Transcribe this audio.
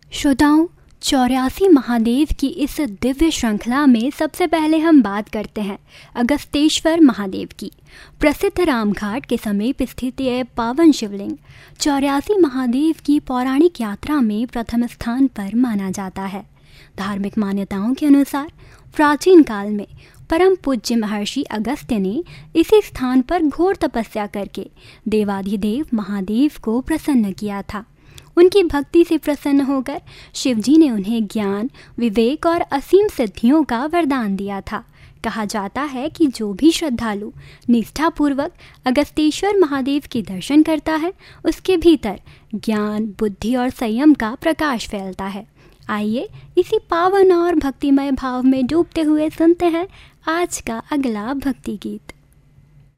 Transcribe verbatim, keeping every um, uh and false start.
श्रोताओं, चौरासी महादेव की इस दिव्य श्रृंखला में सबसे पहले हम बात करते हैं अगस्तेश्वर महादेव की। प्रसिद्ध रामघाट के समीप स्थित यह पावन शिवलिंग चौरासी महादेव की पौराणिक यात्रा में प्रथम स्थान पर माना जाता है। धार्मिक मान्यताओं के अनुसार प्राचीन काल में परम पूज्य महर्षि अगस्त्य ने इसी स्थान पर घोर तपस्या करके देवाधिदेव महादेव को प्रसन्न किया था। उनकी भक्ति से प्रसन्न होकर शिवजी ने उन्हें ज्ञान, विवेक और असीम सिद्धियों का वरदान दिया था। कहा जाता है कि जो भी श्रद्धालु निष्ठापूर्वक अगस्तेश्वर महादेव के दर्शन करता है, उसके भीतर ज्ञान, बुद्धि और संयम का प्रकाश फैलता है। आइए इसी पावन और भक्तिमय भाव में डूबते हुए सुनते हैं आज का अगला भक्ति गीत।